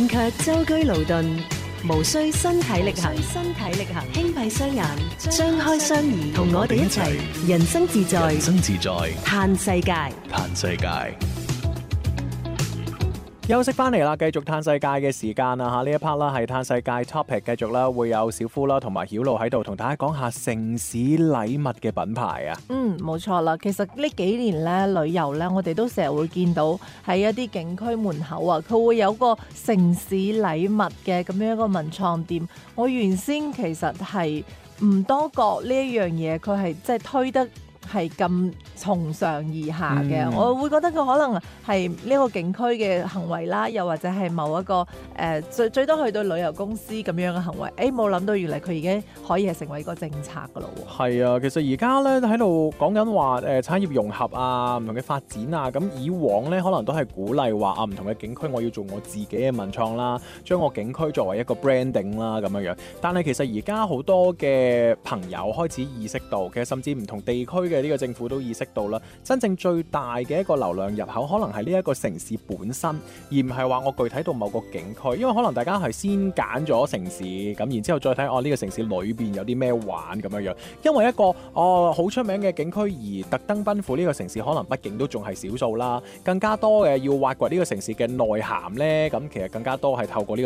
但卻舟車勞頓，無需身體力行，輕閉雙眼，張開雙耳，同我哋一齊人生自在，嘆世界。 休息翻嚟啦，繼續嘆世界嘅時間啦嚇，呢一 part 啦係嘆世界 topic， 繼續啦會有小夫啦同埋曉露喺度同大家講下城市禮物嘅品牌啊。 冇錯啦。其實呢幾年咧旅遊咧，我哋都成日會見到喺一啲景區門口啊，佢會有個城市禮物嘅咁樣一個文創店。我原先其實係唔多覺呢一樣嘢，佢係即係推得係咁從上而下嘅。我會覺得佢可能係呢個景區嘅行為啦，又或者係某一個最多去到旅遊公司咁樣嘅行為。冇諗到原來佢已經可以係成為一個政策噶咯喎。 係啊，其實而家咧喺度講緊話產業融合啊，唔同嘅發展啊。咁以往咧可能都係鼓勵話唔同嘅景區我要做我自己嘅文創啦，將我景區作為一個 branding 啦咁樣樣。但係其實而家好多嘅朋友開始意識到，其實甚至唔同地區嘅呢個政府都意識到啦，真正最大嘅一個流量入口可能係呢一個城市本身，而唔係話我具體到某個景區。因為可能大家係先揀咗城市，咁然之後再睇呢個城市裏邊有啲咩玩咁樣樣。因為一個好出名嘅景區而特登奔赴呢個城市，可能畢竟都仲係少數啦。更加多嘅要挖掘呢個城市嘅內涵呢，咁其實更加多係透過呢個